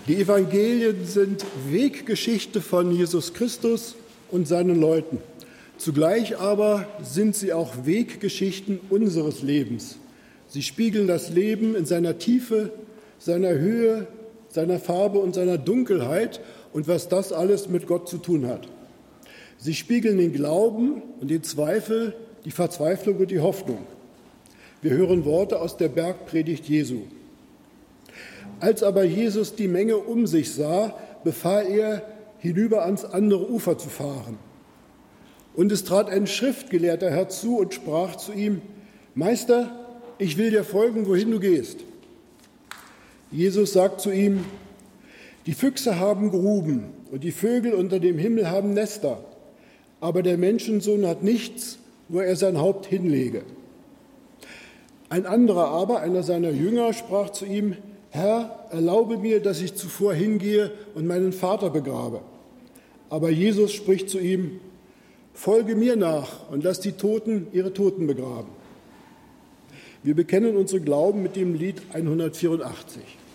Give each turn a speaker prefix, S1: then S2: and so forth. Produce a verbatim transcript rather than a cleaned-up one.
S1: Die Evangelien sind Weggeschichte von Jesus Christus und seinen Leuten. Zugleich aber sind sie auch Weggeschichten unseres Lebens. Sie spiegeln das Leben in seiner Tiefe, seiner Höhe, seiner Farbe und seiner Dunkelheit und was das alles mit Gott zu tun hat. Sie spiegeln den Glauben und den Zweifel, die Verzweiflung und die Hoffnung. Wir hören Worte aus der Bergpredigt Jesu. Als aber Jesus die Menge um sich sah, befahl er, hinüber ans andere Ufer zu fahren. Und es trat ein Schriftgelehrter herzu und sprach zu ihm: Meister, ich will dir folgen, wohin du gehst. Jesus sagt zu ihm: Die Füchse haben Gruben und die Vögel unter dem Himmel haben Nester, aber der Menschensohn hat nichts, wo er sein Haupt hinlege. Ein anderer aber, einer seiner Jünger, sprach zu ihm: Herr, erlaube mir, dass ich zuvor hingehe und meinen Vater begrabe. Aber Jesus spricht zu ihm: Folge mir nach und lass die Toten ihre Toten begraben. Wir bekennen unseren Glauben mit dem Lied hundertvierundachtzig.